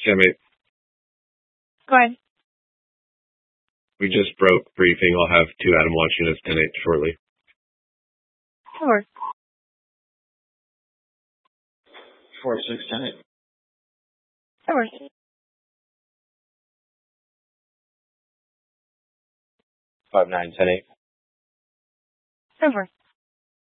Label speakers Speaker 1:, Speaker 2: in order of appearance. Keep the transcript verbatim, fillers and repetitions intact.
Speaker 1: Sam eight.
Speaker 2: Go ahead.
Speaker 1: We just broke briefing. I'll have two Adam Watch units ten eight shortly.
Speaker 2: Four.
Speaker 3: Four six ten eight.
Speaker 2: Four.
Speaker 4: Five nine ten eight.
Speaker 2: Over.